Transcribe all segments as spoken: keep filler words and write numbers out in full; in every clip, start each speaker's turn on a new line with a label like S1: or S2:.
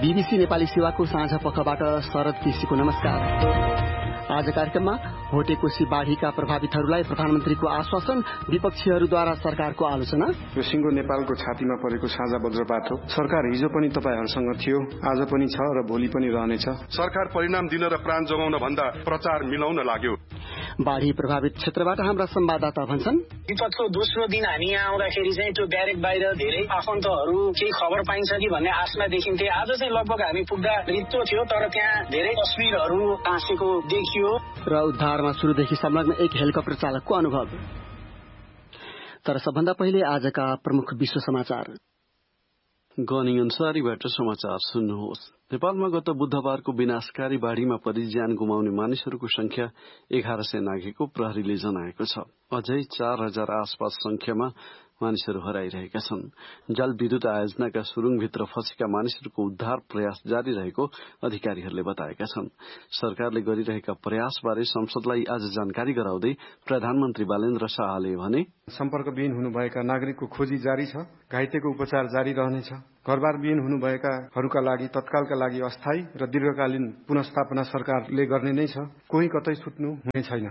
S1: BBC Nepali सेवाको साँझ पखबाट शरद केसीको नमस्कार। आज कार्यक्रममा भोटेकोशी बाढ़ीका प्रभावितहरूलाई प्रधानमन्त्रीको आश्वासन, विपक्षीहरूद्वारा सरकारको आलोचना।
S2: यो सिंगो नेपालको छातीमा परेको साझा वज्रपात हो। सरकार हिजो पनि तपाईहरूसँग थियो, आज पनि छ र भोलि पनि रहनेछ।
S3: सरकार परिणाम दिन र प्राण जोगाउन भन्दा प्रचार मिलाउन लाग्यो।
S1: बाढ़ी प्रभावित क्षेत्रबाट हाम्रा संवाददाता भन्छन्,
S4: विपदको दोस्रो दिन हामी यहाँ आउँदाखेरि चाहिँ त्यो ब्यारेक बाहिर धेरै आफन्तहरू केही खबर पाइन्छ कि भन्ने आशमा देखिन्थे। आज चाहिँ लगभग हामी पुग्दा रित्तो थियो, तर त्यहाँ धेरै तस्विरहरू टाँसेको देखियो
S1: र उद्धारमा सुरुदेखि संलग्न एक हेलिकप्टर चालकको अनुभव। तर सबभन्दा पहिले आजका प्रमुख विश्व समाचार।
S5: गनी अन्सारीबाट समाचार सुन्नुहोस्। नेपालमा गत बुधबारको विनाशकारी बाढ़ीमा परि ज्यान गुमाउने मानिसहरूको संख्या एघार सय नाघेको प्रहरीले जनाएको छ। अझै चार हजार आसपास संख्यामा मानिसहरू हराइरहेका छन्। जल विद्युत आयोजनाका सुरुङभित्र फँसेका मानिसहरूको उद्धार प्रयास जारी रहेको अधिकारीहरूले बताएका छन्। सरकारले गरिरहेका प्रयासबारे संसदलाई आज जानकारी गराउँदै प्रधानमन्त्री बालेन्द्र शाहले भने,
S2: सम्पर्कविहीन हुनुभएका नागरिकको खोजी जारी छ, घाइतेको उपचार जारी रहनेछ। घरबारविहीन हुनुभएकाहरूका लागि तत्कालका लागि अस्थायी र दीर्घकालीन पुनर्स्थापना सरकारले गर्ने नै छ। कोही कतै छुट्नु हुने छैन।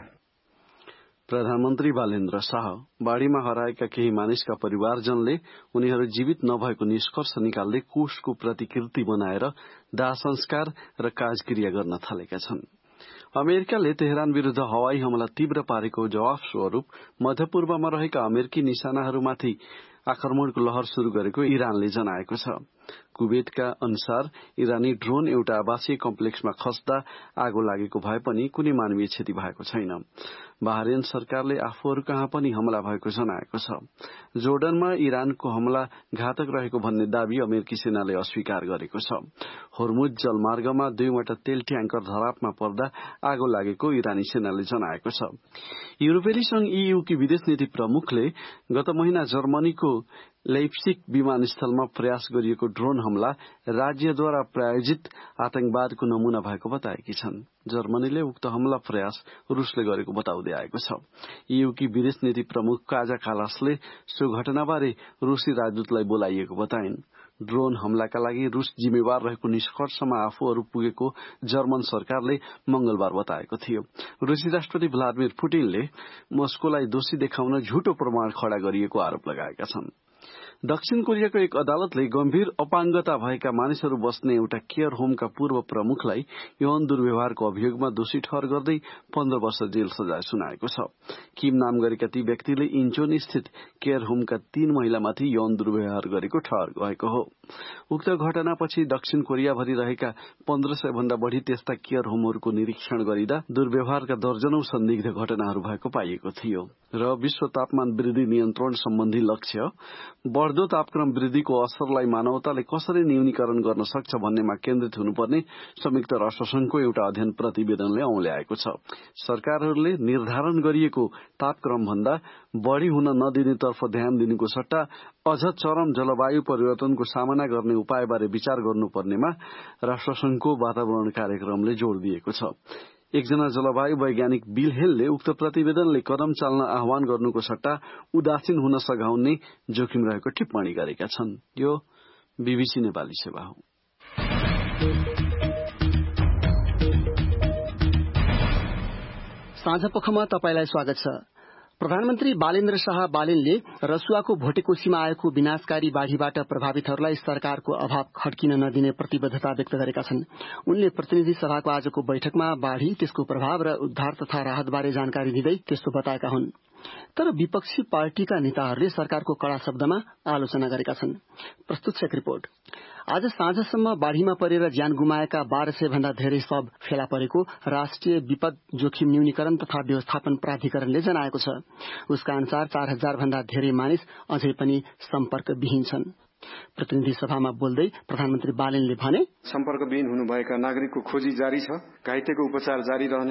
S5: प्रधानमन्त्री बालेन्द्र शाह बाढ़ीमा हराएका केही मानिसका परिवारजनले उनीहरू जीवित नभएको निष्कर्ष निकाल्दै कोषको प्रतिकृति बनाएर दाह संस्कार र काजक्रिया गर्न थालेका छन्। अमेरिकाले तेहरान विरूद्ध हवाई हमला तीव्र पारेको जवाफ स्वरूप मध्यपूर्वमा रहेका अमेरिकी निशानाहरूमाथि आक्रमणको लहर शुरू गरेको इरानले जनाएको छ। कुवेतका अनुसार इरानी ड्रोन एउटा आवासीय कम्प्लेक्समा खस्दा आगो लागेको भए पनि कुनै मानवीय क्षति भएको छैन। बहरेन सरकारले आफूहरू कहाँ पनि हमला भएको जनाएको छ। जोर्डनमा इरानको हमला घातक रहेको भन्ने दावी अमेरिकी सेनाले अस्वीकार गरेको छ। होर्मुज जलमार्गमा दुईवटा तेल ट्याङ्कर धरापमा पर्दा आगो लागेको इरानी सेनाले जनाएको छ। युरोपेली संघ ईयू की विदेश नीति प्रमुखले गत महिना जर्मनीको लेप्सिक विमानस्थलमा प्रयास गरिएको ड्रोन हमला राज्यद्वारा प्रायोजित आतंकवादको नमूना भएको बताएकी छन्। जर्मनीले उक्त हमला प्रयास रूसले गरेको बताउँदै आएको छ। ईयू की विदेश नीति प्रमुख काजा कालासले सो घटनाबारे रूसी राजदूतलाई बोलाइएको बताइन्। ड्रोन हमलाका लागि रूस जिम्मेवार रहेको निष्कर्षमा आफूहरू पुगेको जर्मन सरकारले मंगलबार बताएको थियो। रूसी राष्ट्रपति भ्लादिमिर पुटिनले मस्कोलाई दोषी देखाउन झुटो प्रमाण खड़ा गरिएको आरोप लगाएका छन्। दक्षिण कोरियाको एक अदालतले गम्भीर अपाङ्गता भएका मानिसहरू बस्ने एउटा केयर होमका पूर्व प्रमुखलाई यौन दुर्व्यवहारको अभियोगमा दोषी ठहर गर्दै पन्ध्र वर्ष जेल सजाय सुनाएको छ। किम नाम गरेका ती व्यक्तिले इन्चोन स्थित केयर होमका तीन महिलामाथि यौन दुर्व्यवहार गरेको ठहर गएको हो। उक्त घटनापछि दक्षिण कोरियाभरि रहेका पन्ध्र सय भन्दा बढ़ी त्यस्ता केयर होमहरूको निरीक्षण गरिँदा दुर्व्यवहारका दर्जनौं संदिग्ध घटनाहरू भएको पाइएको थियो। र विश्व तापमान वृद्धि नियन्त्रण सम्बन्धी लक्ष्य, बढ़दो तापक्रम वृद्धिको असरलाई मानवताले कसरी न्यूनीकरण गर्न सक्छ भन्नेमा केन्द्रित हुनुपर्ने संयुक्त राष्ट्रसंघको एउटा अध्ययन प्रतिवेदनले औल्याएको छ। सरकारहरूले निर्धारण गरिएको तापक्रम भन्दा बढ़ी हुन नदिनेतर्फ ध्यान दिनुको सट्टा अझ चरम जलवायु परिवर्तनको सामना गर्ने उपायबारे विचार गर्नुपर्नेमा राष्ट्रसंघको वातावरण कार्यक्रमले जोड़ दिएको छ। एकजना जलवायु वैज्ञानिक बिल हेलले उक्त प्रतिवेदनले कदम चाल्न आह्वान गर्नुको सट्टा उदासीन हुन सघाउने जोखिम रहेको टिप्पणी गरेका छन्। यो बीबीसी नेपाली सेवा हो।
S1: साँझपखमा तपाईलाई स्वागत छ। प्रधानमन्त्री बालेन्द्र शाह बालेनले रसुवाको भोटेकोशीमा आएको विनाशकारी बाढ़ीबाट प्रभावितहरूलाई सरकारको अभाव खड्किन नदिने प्रतिबद्धता व्यक्त गरेका छन्। उनले प्रतिनिधि सभाको आजको बैठकमा बाढ़ी, त्यसको प्रभाव र उद्धार तथा राहतबारे जानकारी दिँदै त्यस्तो बताएका हुन्। तर विपक्षी पार्टीका नेताहरूले सरकारको कड़ा शब्दमा आलोचना गरेका छन्। प्रस्तुत छ रिपोर्ट। आज साँझसम्म बाढ़ीमा परेर ज्यान गुमाएका बाह्र सय भन्दा धेरै शव फेला परेको राष्ट्रिय विपद जोखिम न्यूनीकरण तथा व्यवस्थापन प्राधिकरणले जनाएको छ। उसका अनुसार चार हजार भन्दा धेरै मानिस अझै पनि सम्पर्कविहीन छन्। प्रतिनिधि सभामा बोल्दै प्रधानमन्त्री बालेनले भने,
S2: सम्पर्कविहीन हुनुभएका नागरिकको खोजी जारी छ, घाइतेको उपचार जारी रहनेछ।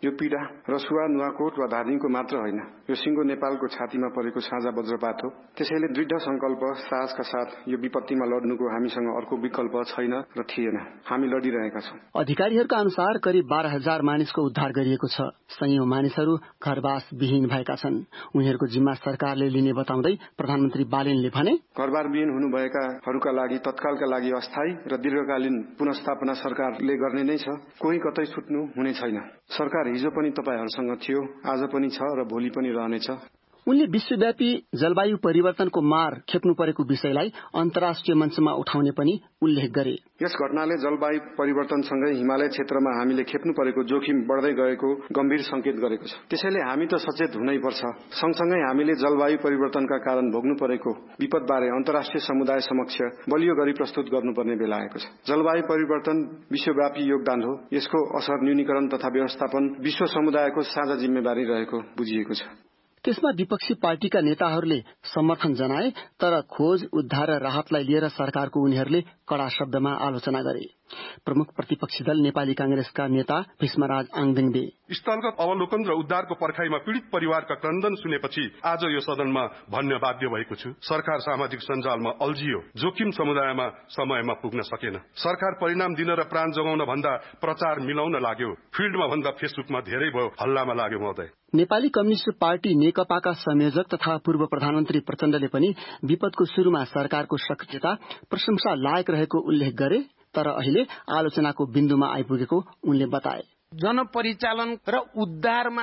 S2: यो पीडा रसुवा नुवाकोट वा धादिङको मात्र होइन, यो सिङ्गो नेपालको छातीमा परेको साझा वज्रपात हो। त्यसैले दृढ संकल्प साहसका साथ यो विपत्तिमा लड्नुको हामीसँग अर्को विकल्प छैन र थिएन। हामी लडिरहेका छौं।
S1: अधिकारीहरूका अनुसार करिब बाह्र हजार मानिसको उद्धार गरिएको छ। सयौं मानिसहरू घरबास विहीन भएका छन्। उनीहरूको जिम्मा सरकारले लिने बताउँदै प्रधानमन्त्री बालेनले भने,
S2: घरबार विहीन हुनुभएकाहरूका लागि तत्कालका लागि अस्थायी र दीर्घकालीन पुनर्स्थापना सरकारले गर्ने नै छ। कोही कतै छुट्नु हुने छैन। सरकार हिजो पनि तपाईहरूसँग थियो, आज पनि छ र भोलि पनि रहनेछ।
S1: उनले विश्वव्यापी जलवायु परिवर्तनको मार खेप्नु परेको विषयलाई अन्तर्राष्ट्रिय मञ्चमा उठाउने पनि उल्लेख गरे।
S2: यस घटनाले जलवायु परिवर्तनसँगै हिमालय क्षेत्रमा हामीले खेप्नु परेको जोखिम बढ्दै गएको गम्भीर संकेत गरेको छ। त्यसैले हामी त सचेत हुनै पर्छ। सँगसँगै हामीले जलवायु परिवर्तनका कारण भोग्नु परेको विपदबारे अन्तर्राष्ट्रिय समुदाय समक्ष बलियो गरी प्रस्तुत गर्नुपर्ने बेला आएको छ। जलवायु परिवर्तन विश्वव्यापी योगदान हो। यसको असर न्यूनीकरण तथा व्यवस्थापन विश्व समुदायको साझा जिम्मेवारी रहेको बुझिएको छ।
S1: त्यसमा विपक्षी पार्टीका नेताहरूले समर्थन जनाए, तर खोज उद्धार र राहतलाई लिएर सरकारको उनीहरूले कड़ा शब्दमा आलोचना गरे। प्रमुख प्रतिपक्षी दल नेपाली कांग्रेसका नेता भीष्मराज आङदिङबे
S3: स्थलगत अवलोकन र उद्धारको पर्खाइमा पीड़ित परिवारका क्रन्दन सुनेपछि आज यो सदनमा भन्न बाध्य भएको छु। सरकार सामाजिक सञ्जालमा अल्झियो, जोखिम समुदायमा समयमा पुग्न सकेन। सरकार परिणाम दिन र प्राण जोगाउन भन्दा प्रचार मिलाउन लाग्यो। फिल्डमा भन्दा फेसबुकमा धेरै भयो, हल्लामा लाग्यो महोदय।
S1: नेपाली कम्युनिस्ट पार्टी नेकपाका संयोजक तथा पूर्व प्रधानमन्त्री प्रचण्डले पनि विपदको शुरूमा सरकारको सक्रियता प्रशंसा लायक रहेको उल्लेख गरे, तर अहिले आलोचनाको बिन्दुमा आइपुगेको उनले बताए।
S6: जनपरिचालन र उद्धारमा